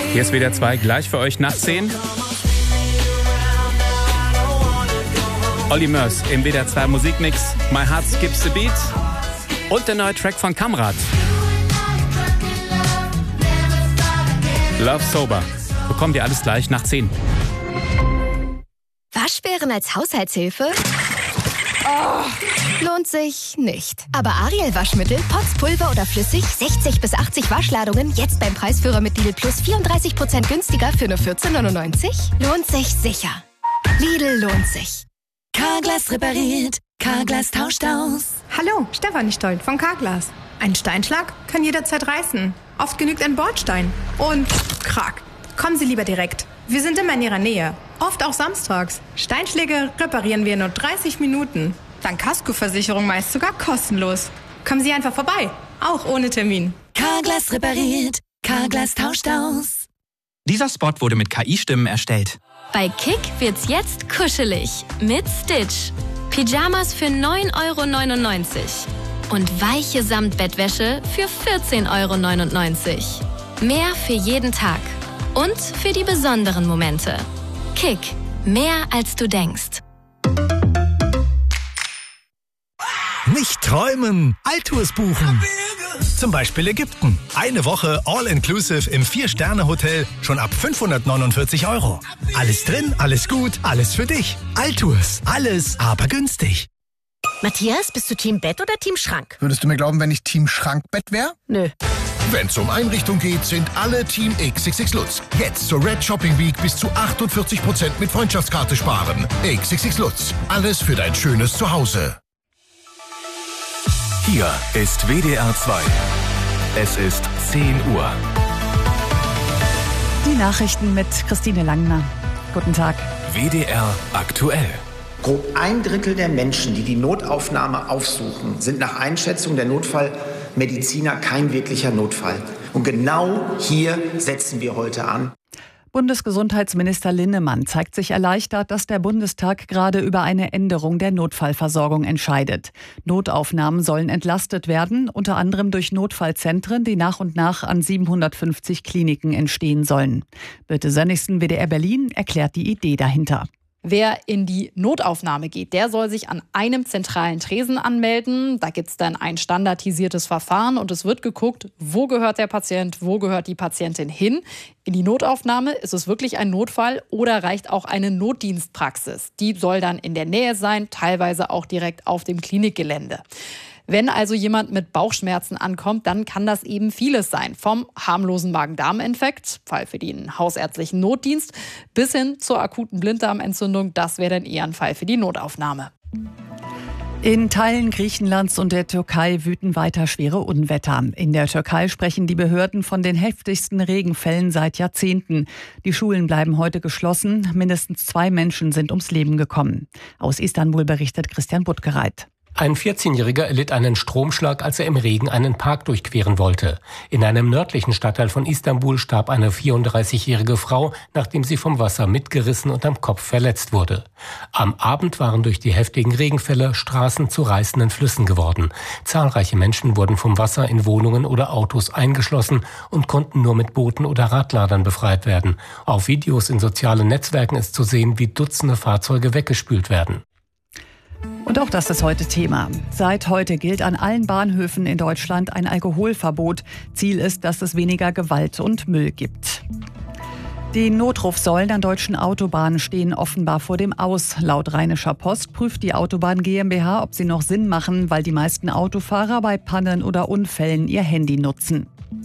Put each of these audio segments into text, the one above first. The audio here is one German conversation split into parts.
Hier ist WDR 2 gleich für euch nach 10. Olli Mörs im WDR 2 Musikmix. My Heart Skips the Beat. Und der neue Track von Kamrat. Love Sober. Bekommt ihr alles gleich nach 10. Waschbären als Haushaltshilfe? Oh, lohnt sich nicht. Aber Ariel Waschmittel, Pots, Pulver oder flüssig, 60 bis 80 Waschladungen, jetzt beim Preisführer mit Lidl Plus 34% günstiger für nur 14,99? Lohnt sich sicher. Lidl lohnt sich. Carglass repariert, Carglass tauscht aus. Hallo, Stefanie Stolt von Carglass. Ein Steinschlag kann jederzeit reißen. Oft genügt ein Bordstein. Und krack. Kommen Sie lieber direkt. Wir sind immer in Ihrer Nähe. Oft auch samstags. Steinschläge reparieren wir in nur 30 Minuten. Dank Kaskoversicherung meist sogar kostenlos. Kommen Sie einfach vorbei. Auch ohne Termin. Carglass repariert, Carglass tauscht aus. Dieser Spot wurde mit KI-Stimmen erstellt. Bei Kick wird's jetzt kuschelig mit Stitch. Pyjamas für 9,99 € und weiche Samtbettwäsche für 14,99 €. Mehr für jeden Tag und für die besonderen Momente. Kick, mehr als du denkst. Nicht träumen, Alltours buchen. Zum Beispiel Ägypten. Eine Woche All-Inclusive im 4-Sterne-Hotel schon ab 549 €. Alles drin, alles gut, alles für dich. Alltours, alles aber günstig. Matthias, bist du Team Bett oder Team Schrank? Würdest du mir glauben, wenn ich Team Schrankbett wäre? Nö. Wenn es um Einrichtung geht, sind alle Team XXX Lutz. Jetzt zur Red Shopping Week bis zu 48% mit Freundschaftskarte sparen. XXX Lutz. Alles für dein schönes Zuhause. Hier ist WDR 2. Es ist 10 Uhr. Die Nachrichten mit Christine Langner. Guten Tag. WDR aktuell. Grob 1/3 der Menschen, die die Notaufnahme aufsuchen, sind nach Einschätzung der Notfallmediziner kein wirklicher Notfall. Und genau hier setzen wir heute an. Bundesgesundheitsminister Linnemann zeigt sich erleichtert, dass der Bundestag gerade über eine Änderung der Notfallversorgung entscheidet. Notaufnahmen sollen entlastet werden, unter anderem durch Notfallzentren, die nach und nach an 750 Kliniken entstehen sollen. Birte Sönnigsen, WDR Berlin, erklärt die Idee dahinter. Wer in die Notaufnahme geht, der soll sich an einem zentralen Tresen anmelden. Da gibt es dann ein standardisiertes Verfahren und es wird geguckt, wo gehört der Patient, wo gehört die Patientin hin. In die Notaufnahme, ist es wirklich ein Notfall oder reicht auch eine Notdienstpraxis? Die soll dann in der Nähe sein, teilweise auch direkt auf dem Klinikgelände. Wenn also jemand mit Bauchschmerzen ankommt, dann kann das eben vieles sein. Vom harmlosen Magen-Darm-Infekt, Fall für den hausärztlichen Notdienst, bis hin zur akuten Blinddarmentzündung. Das wäre dann eher ein Fall für die Notaufnahme. In Teilen Griechenlands und der Türkei wüten weiter schwere Unwetter. In der Türkei sprechen die Behörden von den heftigsten Regenfällen seit Jahrzehnten. Die Schulen bleiben heute geschlossen. Mindestens 2 Menschen sind ums Leben gekommen. Aus Istanbul berichtet Christian Buttgereit. Ein 14-Jähriger erlitt einen Stromschlag, als er im Regen einen Park durchqueren wollte. In einem nördlichen Stadtteil von Istanbul starb eine 34-jährige Frau, nachdem sie vom Wasser mitgerissen und am Kopf verletzt wurde. Am Abend waren durch die heftigen Regenfälle Straßen zu reißenden Flüssen geworden. Zahlreiche Menschen wurden vom Wasser in Wohnungen oder Autos eingeschlossen und konnten nur mit Booten oder Radladern befreit werden. Auf Videos in sozialen Netzwerken ist zu sehen, wie Dutzende Fahrzeuge weggespült werden. Und auch das ist heute Thema. Seit heute gilt an allen Bahnhöfen in Deutschland ein Alkoholverbot. Ziel ist, dass es weniger Gewalt und Müll gibt. Die Notrufsäulen an deutschen Autobahnen stehen offenbar vor dem Aus. Laut Rheinischer Post prüft die Autobahn GmbH, ob sie noch Sinn machen, weil die meisten Autofahrer bei Pannen oder Unfällen ihr Handy nutzen.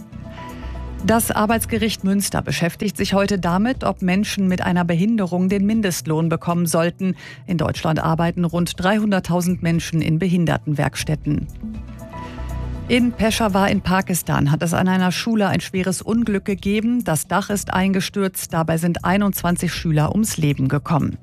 Das Arbeitsgericht Münster beschäftigt sich heute damit, ob Menschen mit einer Behinderung den Mindestlohn bekommen sollten. In Deutschland arbeiten rund 300.000 Menschen in Behindertenwerkstätten. In Peshawar in Pakistan hat es an einer Schule ein schweres Unglück gegeben. Das Dach ist eingestürzt, dabei sind 21 Schüler ums Leben gekommen.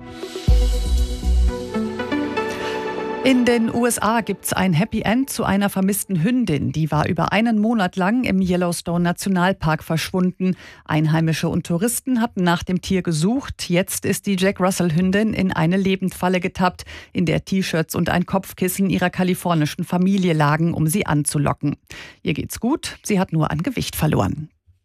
In den USA gibt's ein Happy End zu einer vermissten Hündin. Die war über einen Monat lang im Yellowstone Nationalpark verschwunden. Einheimische und Touristen hatten nach dem Tier gesucht. Jetzt ist die Jack Russell Hündin in eine Lebendfalle getappt, in der T-Shirts und ein Kopfkissen ihrer kalifornischen Familie lagen, um sie anzulocken. Ihr geht's gut, sie hat nur an Gewicht verloren.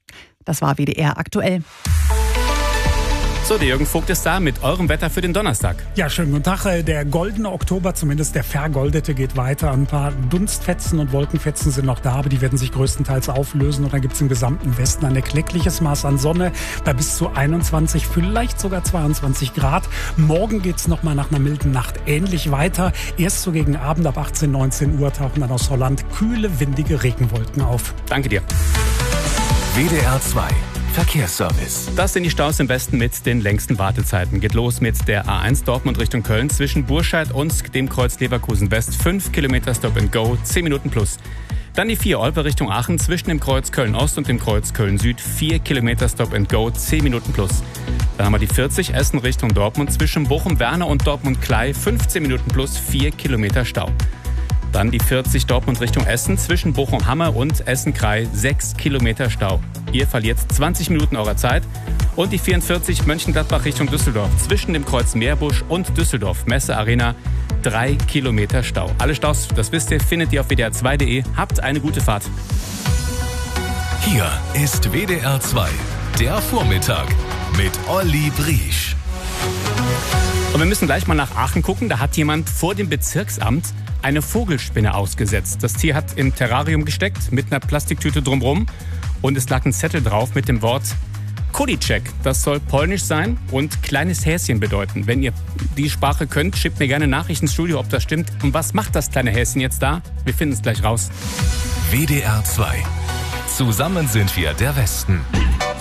Das war WDR aktuell. So, der Jürgen Vogt ist da mit eurem Wetter für den Donnerstag. Ja, schönen guten Tag. Der goldene Oktober, zumindest der vergoldete, geht weiter. Ein paar Dunstfetzen und Wolkenfetzen sind noch da, aber die werden sich größtenteils auflösen. Und dann gibt es im gesamten Westen ein erkleckliches Maß an Sonne bei bis zu 21, vielleicht sogar 22 Grad. Morgen geht es nochmal nach einer milden Nacht ähnlich weiter. Erst so gegen Abend ab 18, 19 Uhr tauchen dann aus Holland kühle, windige Regenwolken auf. Danke dir. WDR 2 Verkehrsservice. Das sind die Staus im Westen mit den längsten Wartezeiten. Geht los mit der A1 Dortmund Richtung Köln zwischen Burscheid und dem Kreuz Leverkusen West. 5 Kilometer Stop and Go, 10 Minuten plus. Dann die 4 Olpe Richtung Aachen zwischen dem Kreuz Köln Ost und dem Kreuz Köln Süd. 4 Kilometer Stop and Go, 10 Minuten plus. Dann haben wir die 40 Essen Richtung Dortmund zwischen Bochum-Werner und Dortmund-Klei. 15 Minuten plus, 4 Kilometer Stau. Dann die 40 Dortmund Richtung Essen zwischen Bochum-Hamme und Essen-Krei, 6 Kilometer Stau. Ihr verliert 20 Minuten eurer Zeit. Und die 44 Mönchengladbach Richtung Düsseldorf zwischen dem Kreuz Meerbusch und Düsseldorf Messe Arena, 3 Kilometer Stau. Alle Staus, das wisst ihr, findet ihr auf wdr2.de. Habt eine gute Fahrt. Hier ist WDR 2, der Vormittag mit Olli Briesch. Und wir müssen gleich mal nach Aachen gucken. Da hat jemand vor dem Bezirksamt eine Vogelspinne ausgesetzt. Das Tier hat im Terrarium gesteckt mit einer Plastiktüte drumherum und es lag ein Zettel drauf mit dem Wort Kulicek. Das soll polnisch sein und kleines Häschen bedeuten. Wenn ihr die Sprache könnt, schickt mir gerne Nachrichten ins Studio, ob das stimmt. Und was macht das kleine Häschen jetzt da? Wir finden es gleich raus. WDR 2. Zusammen sind wir der Westen.